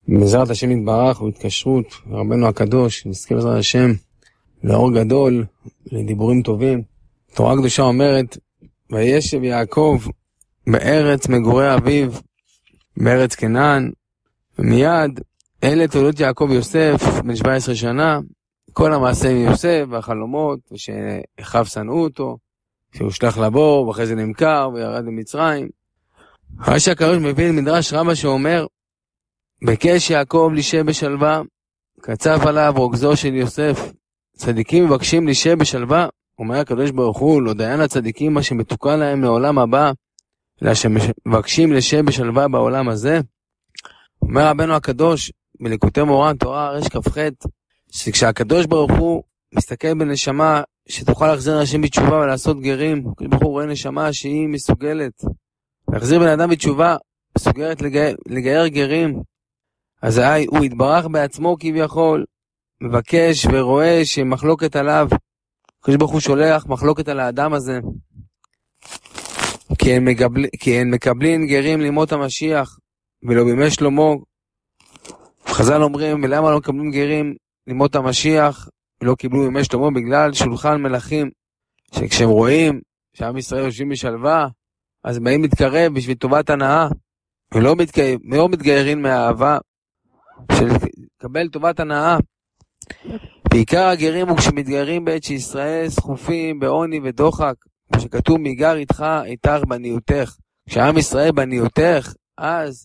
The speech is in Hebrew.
בעזרת השם יתברך ובהתקשרות רבנו הקדוש, נזכה בעזרת השם לאור גדול, לדיבורים טובים. תורה קדושה אומרת, וישב יעקב בארץ מגורי אביו, בארץ כנען, ומיד אלה תולדות יעקב יוסף, בן 17 שנה, כל המעשה עם יוסף והחלומות, ושאחיו שנאו אותו, שהוא שלח לבור, ואחרי זה נמכר וירד למצרים. אחרי שהקדוש מבין מדרש רבה שאומר, בקש יעקב לישב בשלווה, קצף עליו רוגזו של יוסף. צדיקים מבקשים לישב בשלווה, אומר הקדוש ברוך הוא, לא דיין הצדיקים מה שמתוקן להם לעולם הבא, אלא שמבקשים לישב בשלווה בעולם הזה. אומר רבנו הקדוש, בליקוטי מורן, תורה רש כ"ח, שכשהקדוש ברוך הוא מסתכל בנשמה שתוכל להחזיר אנשים בתשובה ולעשות גרים, הקדוש ברוך הוא רואה נשמה שהיא מסוגלת להחזיר בן אדם בתשובה, מסוגלת לגייר גרים, אז הוא יתברך בעצמו כביכול, מבקש ורואה שמחלוקת עליו, הקדוש ברוך הוא שולח מחלוקת על האדם הזה, כי הם מקבלים גרים לימות המשיח, ולא בימי שלמה. חז"ל אומרים, ולמה לא מקבלים גרים לימות המשיח, ולא קיבלו בימי שלמה? בגלל שולחן מלכים, שכשהם רואים שעם ישראל יושבים בשלווה, אז הם באים להתקרב בשביל טובת הנאה, ולא מתגיירים מהאהבה, של לקבל טובת הנאה. בעיקר הגרים הוא כשמתגיירים בעת שישראל סחופים בעוני ודוחק, שכתוב מיגר איתך איתך בניותך. כשעם ישראל בניותך, אז